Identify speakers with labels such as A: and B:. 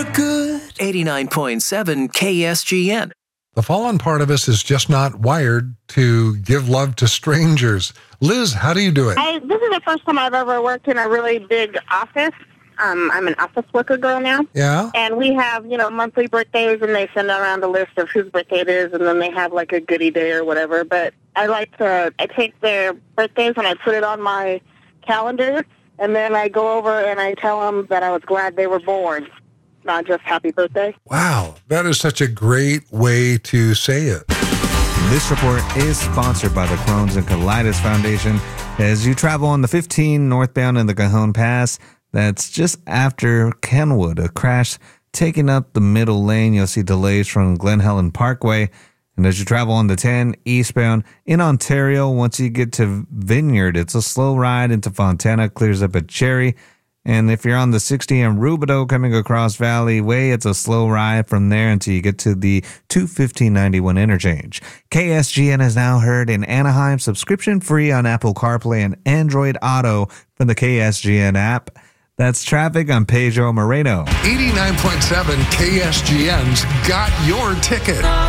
A: You're good. 89.7 KSGN.
B: The fallen part of us is just not wired to give love to strangers. Liz, how do you do it?
C: This is the first time I've ever worked in a really big office. I'm an office worker girl now.
B: Yeah?
C: And we have, monthly birthdays, and they send around a list of whose birthday it is, and then they have, like, a goodie day or whatever. But I take their birthdays and I put it on my calendar, and then I go over and I tell them that I was glad they were born, not just happy birthday.
B: Wow, that is such a great way to say it.
D: This report is sponsored by the Crohn's and Colitis Foundation. As you travel on the 15 northbound in the Cajon Pass, that's just after Kenwood, a crash taking up the middle lane. You'll see delays from Glen Helen Parkway. And as you travel on the 10 eastbound in Ontario, once you get to Vineyard, it's a slow ride into Fontana, clears up at Cherry. And if you're on the 60 in Rubidoux coming across Valley Way, it's a slow ride from there until you get to the 21591 interchange. KSGN is now heard in Anaheim, subscription free on Apple CarPlay and Android Auto from the KSGN app. That's traffic on Pedro Moreno.
B: 89.7 KSGN's got your ticket.